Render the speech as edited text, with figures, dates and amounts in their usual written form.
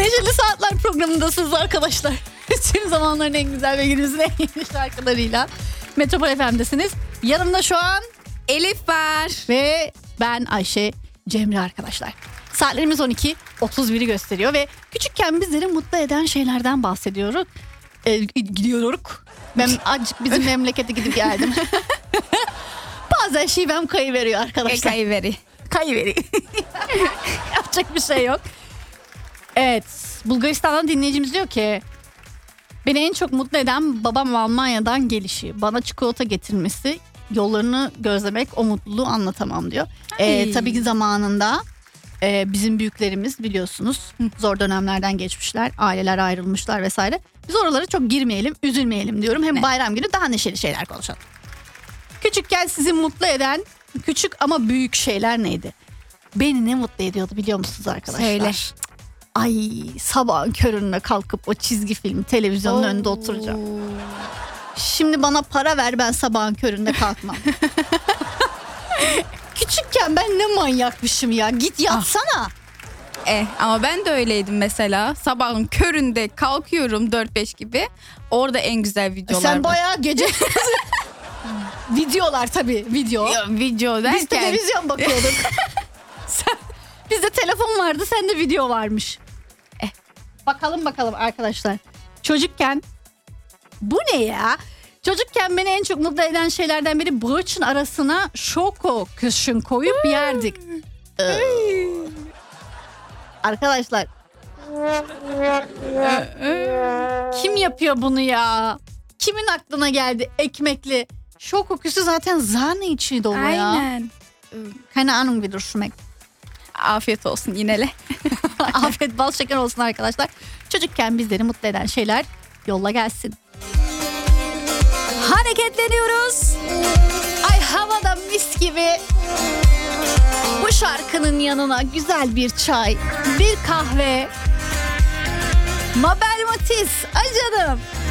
Neşeli Saatler programındasınız arkadaşlar. Tüm zamanların en güzel ve günümüzün en yeni şarkılarıyla Metropol FM'desiniz. Yanımda şu an Elif var. Ve ben Ayşe Cemre arkadaşlar. Saatlerimiz 12:31'i gösteriyor ve küçükken bizleri mutlu eden şeylerden bahsediyoruz. Gidiyoruz. Ben azıcık bizim memlekete gidip geldim. Bazen şivem kayıveriyor arkadaşlar. Kayıveri. Yapacak bir şey yok. Evet, Bulgaristan'dan dinleyicimiz diyor ki beni en çok mutlu eden babam Almanya'dan gelişi, bana çikolata getirmesi, yollarını gözlemek, o mutluluğu anlatamam diyor. Tabii ki zamanında bizim büyüklerimiz biliyorsunuz zor dönemlerden geçmişler, aileler ayrılmışlar vesaire. Biz oralara çok girmeyelim, üzülmeyelim diyorum. Hem bayram günü daha neşeli şeyler konuşalım. Küçükken sizi mutlu eden küçük ama büyük şeyler neydi? Beni ne mutlu ediyordu biliyor musunuz arkadaşlar? Söyle. Ay, sabahın köründe kalkıp o çizgi film televizyonun önünde oturacağım. Şimdi bana para ver, ben sabahın köründe kalkmam. Küçükken ben ne manyakmışım ya. Git yatsana. Ama ben de öyleydim mesela. Sabahın köründe kalkıyorum 4-5 gibi. Orada en güzel videolar Sen var. bayağı gece... Videolar tabii, video. Video derken. Biz televizyon bakıyorduk. Bizde telefon vardı, sende video varmış. Bakalım arkadaşlar. Çocukken bu ne ya? Çocukken beni en çok mutlu eden şeylerden biri bıçın arasına şoko kışın koyup yerdik. Arkadaşlar. Kim yapıyor bunu ya? Kimin aklına geldi ekmekli? Şoko küsü zaten zane içi dolu ya. Aynen. Keine Ahnung wie du schmeckt. Afiyet olsun yinele. Afiyet bal şeker olsun arkadaşlar. Çocukken bizleri mutlu eden şeyler yolla gelsin. Hareketleniyoruz. Ay havada mis gibi. Bu şarkının yanına güzel bir çay, bir kahve. Mabel Matiz, ay canım.